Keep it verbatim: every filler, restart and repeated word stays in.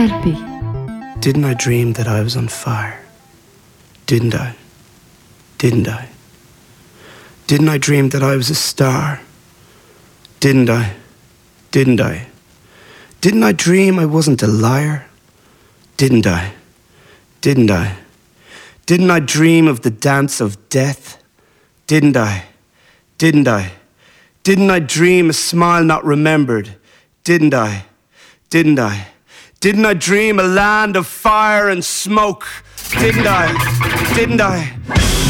قلبي. Didn't I dream that I was on fire? Didn't I? Didn't I? Didn't I dream that I was a star? Didn't I? Didn't I? Didn't I dream I wasn't a liar? Didn't I? Didn't I? Didn't I dream of the dance of death? Didn't I? Didn't I? Didn't I dream a smile not remembered? Didn't I? Didn't I? Didn't I dream a land of fire and smoke? Didn't I? Didn't I?